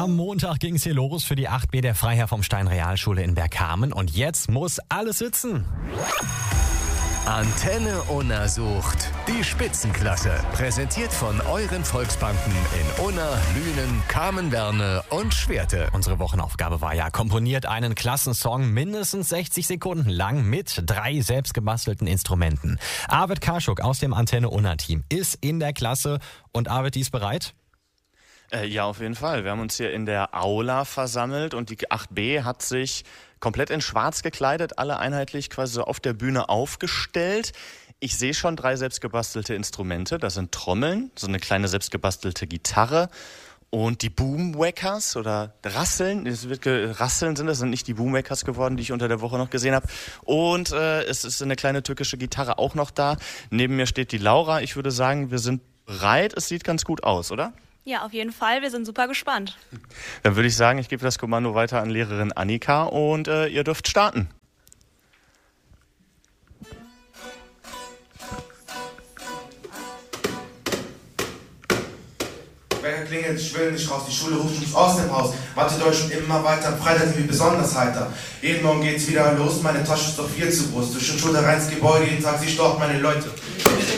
Am Montag ging es hier los für die 8b der Freiherr vom Stein Realschule in Bergkamen und jetzt muss alles sitzen. Antenne Unna sucht die Spitzenklasse. Präsentiert von euren Volksbanken in Unna, Lünen, Kamen-Werne und Schwerte. Unsere Wochenaufgabe war ja, komponiert einen Klassensong mindestens 60 Sekunden lang mit 3 selbstgebastelten Instrumenten. Arvid Karschuk aus dem Antenne Unna Team ist in der Klasse und Arvid, die ist bereit? Ja, auf jeden Fall. Wir haben uns hier in der Aula versammelt und die 8b hat sich komplett in schwarz gekleidet, alle einheitlich quasi so auf der Bühne aufgestellt. Ich sehe schon 3 selbstgebastelte Instrumente. Das sind Trommeln, so eine kleine selbstgebastelte Gitarre und die Boomwackers oder Rasseln. Rasseln das sind nicht die Boomwackers geworden, die ich unter der Woche noch gesehen habe. Und es ist eine kleine türkische Gitarre auch noch da. Neben mir steht die Laura. Ich würde sagen, wir sind bereit. Es sieht ganz gut aus, oder? Ja, auf jeden Fall. Wir sind super gespannt. Dann würde ich sagen, ich gebe das Kommando weiter an Lehrerin Annika und ihr dürft starten. Wecker klingelt, ich will nicht raus, die Schule ruft uns aus dem Haus. Wartet euch schon immer weiter, am Freitag sind wir besonders heiter. Jeden Morgen geht's wieder los, meine Tasche ist doch viel zu groß. Durch den Schulter rein ins Gebäude, jeden Tag sehe ich dort meine Leute.